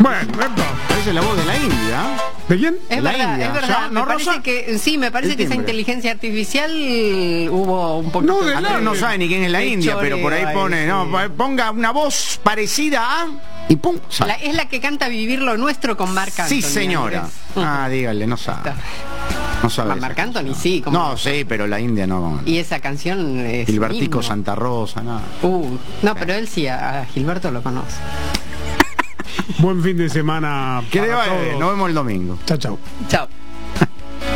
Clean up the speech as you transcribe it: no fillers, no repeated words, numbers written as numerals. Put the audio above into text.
Bueno, Parece la voz de la India. ¿de quién? Es La verdad, India. es verdad. ¿Ya? Me ¿No, parece Rosa? que sí, me parece El que esa timbre. inteligencia artificial hubo un poquito. No, de Andrés no sabe ni quién es la de India, pero por ahí choreo pone, ahí, no, sí. ponga una voz parecida a y pum, sale. Es la que canta Vivir lo Nuestro con Marc Anthony. Sí, señora. Andrés. Ah, dígale, no sabe. No sabe. esa Marc Anthony, canción. sí. ¿cómo No, sí, pero la India no. Y esa canción es Gilbertico himno. Santa Rosa, nada. No, pero él sí, a Gilberto lo conoce. Buen fin de semana Que para le vaya bien, todos. nos vemos el domingo. Chao, chao. Chao.